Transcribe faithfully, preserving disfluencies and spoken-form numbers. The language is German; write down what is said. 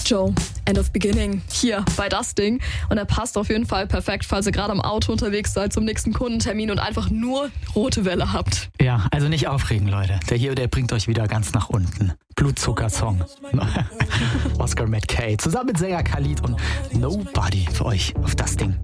Joe, End of Beginning, hier bei das Ding. Und er passt auf jeden Fall perfekt, falls ihr gerade am Auto unterwegs seid zum nächsten Kundentermin und einfach nur rote Welle habt. Ja, also nicht aufregen, Leute. Der hier, der bringt euch wieder ganz nach unten. Blutzucker-Song. Oscar McKay zusammen mit Sänger Khalid und Nobody für euch auf das Ding.